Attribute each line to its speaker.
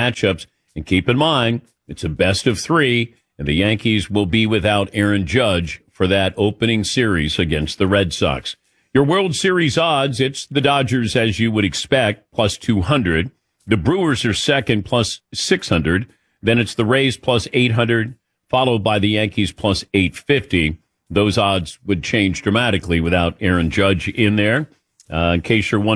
Speaker 1: matchups. And keep in mind, it's a best of three, and the Yankees will be without Aaron Judge for that opening series against the Red Sox. Your World Series odds, it's the Dodgers, as you would expect, plus 200. The Brewers are second, plus 600. Then it's the Rays, plus 800, followed by the Yankees, plus 850. Those odds would change dramatically without Aaron Judge in there. In case you're wondering,